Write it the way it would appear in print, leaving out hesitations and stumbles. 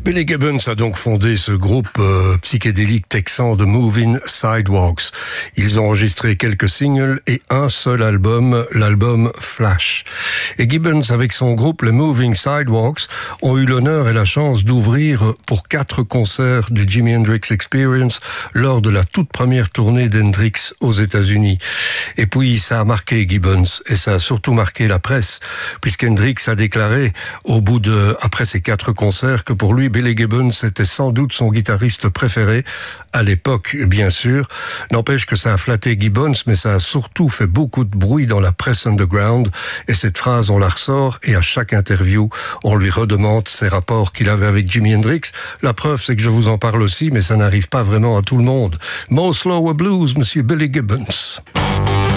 Billy Gibbons a donc fondé ce groupe psychédélique texan de Moving Sidewalks. Ils ont enregistré quelques singles et un seul album, l'album Flash. Et Gibbons, avec son groupe, les Moving Sidewalks, ont eu l'honneur et la chance d'ouvrir pour 4 concerts du Jimi Hendrix Experience lors de la toute première tournée d'Hendrix aux États-Unis. Et puis, ça a marqué Gibbons et ça a surtout marqué la presse, puisqu'Hendrix a déclaré après ces 4 concerts que pour lui, Billy Gibbons était sans doute son guitariste préféré, à l'époque, bien sûr. N'empêche que ça a flatté Gibbons, mais ça a surtout fait beaucoup de bruit dans la presse underground. Et cette phrase, on la ressort, et à chaque interview, on lui redemande ses rapports qu'il avait avec Jimi Hendrix. La preuve, c'est que je vous en parle aussi, mais ça n'arrive pas vraiment à tout le monde. Most Lower Blues, Monsieur Billy Gibbons.